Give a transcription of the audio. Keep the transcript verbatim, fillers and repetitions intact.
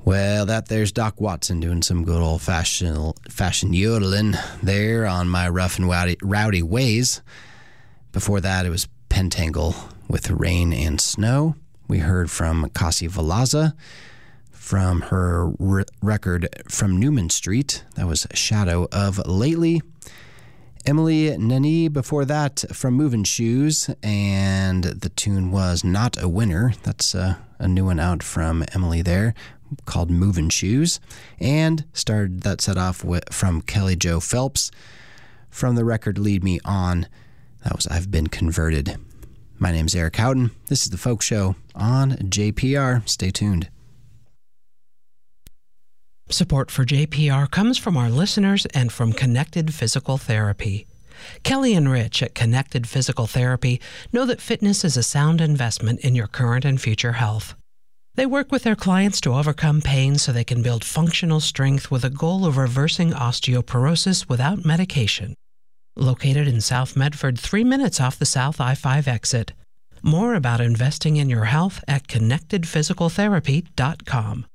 Well, that there's Doc Watson doing some good old-fashioned fashion yodeling there on My Rough and Rowdy, Rowdy Ways. Before that, it was Pentangle with Rain and Snow. We heard from Kasi Valaza from her re- record From Newman Street. That was Shadow of Lately. Emily Nani before that from Movin' Shoes, and the tune was Not a Winner. That's uh, a new one out from Emily there, called Movin' Shoes. And started that set off with, from Kelly Jo Phelps from the record Lead Me On. That was I've Been Converted. My name's Eric Houghton. This is The Folk Show on J P R. Stay tuned. Support for J P R comes from our listeners and from Connected Physical Therapy. Kelly and Rich at Connected Physical Therapy know that fitness is a sound investment in your current and future health. They work with their clients to overcome pain so they can build functional strength with a goal of reversing osteoporosis without medication. Located in South Medford, three minutes off the South I five exit. More about investing in your health at connected physical therapy dot com.